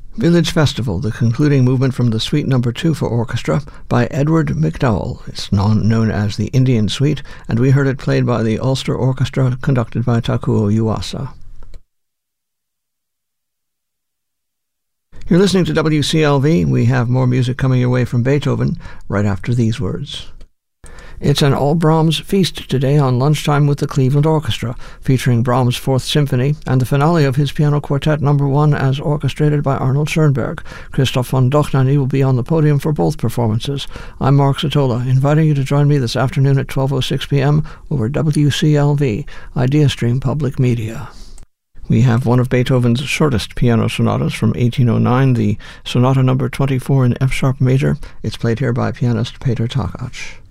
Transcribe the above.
Village Festival, the concluding movement from the Suite No. 2 for orchestra by Edward McDowell. It's known as the Indian Suite, and we heard it played by the Ulster Orchestra, conducted by Takuo Yuasa. You're listening to WCLV. We have more music coming your way from Beethoven right after these words. It's an all-Brahms feast today on Lunchtime with the Cleveland Orchestra, featuring Brahms' Fourth Symphony and the finale of his Piano Quartet No. 1 as orchestrated by Arnold Schoenberg. Christoph von Dochnany will be on the podium for both performances. I'm Mark Satola, inviting you to join me this afternoon at 12:06 p.m. over WCLV, IdeaStream Public Media. We have one of Beethoven's shortest piano sonatas from 1809, the Sonata No. 24 in F-sharp major. It's played here by pianist Peter Takach.